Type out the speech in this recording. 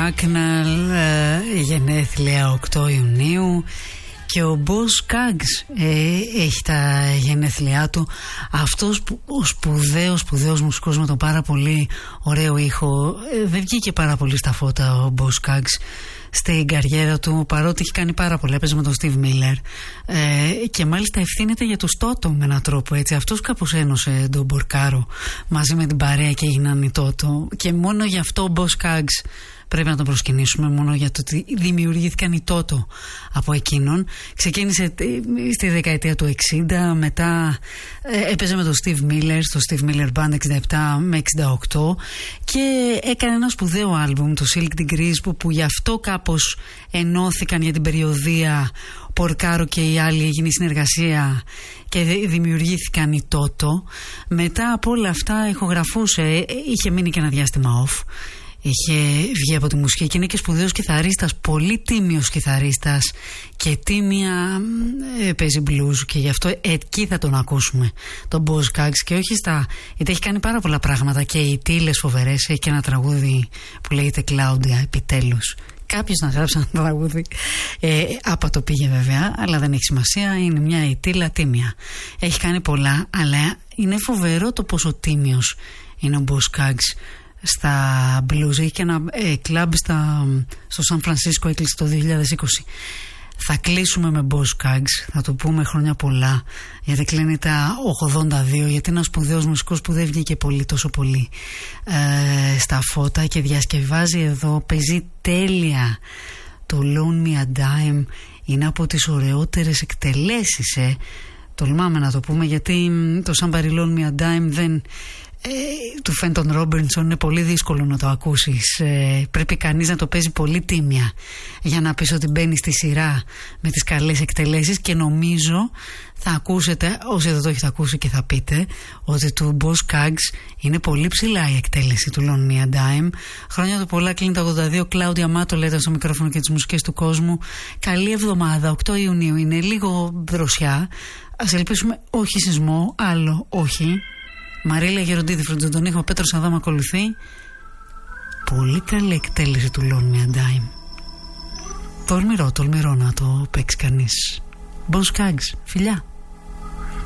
Hacknell, γενέθλια 8 Ιουνίου. Και ο Boz Scaggs έχει τα γενέθλιά του. Αυτός ο σπουδαίος μουσικός με τον πάρα πολύ ωραίο ήχο. Δεν βγήκε πάρα πολύ στα φώτα ο Boz Scaggs στην καριέρα του, παρότι έχει κάνει πάρα πολλά. Έπαιζε με τον Steve Miller και μάλιστα ευθύνεται για τους Toto με έναν τρόπο, έτσι. Αυτός κάπως ένωσε τον Μπορκάρο μαζί με την παρέα και έγιναν οι Toto. Και μόνο γι' αυτό ο Boz Scaggs πρέπει να τον προσκυνήσουμε, μόνο για το ότι δημιουργήθηκαν οι Toto από εκείνον. Ξεκίνησε στη δεκαετία του 60, μετά έπαιζε με τον Steve Miller στο Steve Miller Band 67 με 68 και έκανε ένα σπουδαίο άλμπουμ, το Silk Degrees, που γι' αυτό κάπως ενώθηκαν για την περιοδία Πορκάρο και οι άλλοι, έγινε η συνεργασία και δημιουργήθηκαν οι Toto. Μετά από όλα αυτά ηχογραφούσε, είχε μείνει και ένα διάστημα off. Είχε βγει από τη μουσική και είναι και σπουδαίος κιθαρίστας, πολύ τίμιος κιθαρίστας και τίμια παίζει blues, και γι' αυτό εκεί θα τον ακούσουμε, τον Boz Scaggs, και όχι γιατί έχει κάνει πάρα πολλά πράγματα και οι τίλες φοβερές. Έχει και ένα τραγούδι που λέγεται Claudia, επιτέλους. Κάποιος να γράψει ένα τραγούδι, άπατο πήγε βέβαια, αλλά δεν έχει σημασία, είναι μια ητήλα τίμια. Έχει κάνει πολλά, αλλά είναι φοβερό το πόσο τίμιος είναι ο Boz Scaggs στα blues. Έχει και ένα κλαμπ στο Σαν Φρανσίσκο, έκλεισε το 2020. Θα κλείσουμε με Boz Scaggs, θα του πούμε χρόνια πολλά, γιατί κλείνει τα 82, γιατί είναι ένας σπουδαίος μουσικός που δεν βγήκε τόσο πολύ στα φώτα και διασκευάζει εδώ, παίζει τέλεια. Το Loan Me a Dime είναι από τις ωραιότερες εκτελέσεις, τολμάμε να το πούμε, γιατί το Somebody Loan Me a Dime δεν... του Φέντον Ρόμπινσον είναι πολύ δύσκολο να το ακούσεις. Πρέπει κανείς να το παίζει πολύ τίμια για να πεις ότι μπαίνει στη σειρά με τις καλές εκτελέσεις, και νομίζω θα ακούσετε, όσοι δεν το έχετε ακούσει, και θα πείτε ότι του Boz Scaggs είναι πολύ ψηλά η εκτέλεση του Loan Me a Dime. Χρόνια του πολλά, κλείνει τα 82. Κλάουδια Μάτο λέτε στο μικρόφωνο και τις μουσικές του κόσμου. Καλή εβδομάδα, 8 Ιουνίου είναι, λίγο δροσιά. Ας ελπίσουμε όχι σεισμό, άλλο όχι. Μαρίλα Γεροντίδη φροντίζει τον ήχο, Πέτρος Αδάμ ακολουθεί. Πολύ καλή εκτέλεση του Loan Me a Dime. Τολμηρό να το παίξει κανείς. Boz Scaggs, φιλιά.